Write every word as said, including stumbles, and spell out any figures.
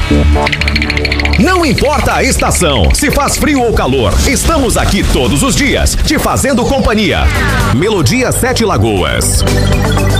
Não importa a estação, se faz frio ou calor, estamos aqui todos os dias, te fazendo companhia. Melodia Sete Lagoas.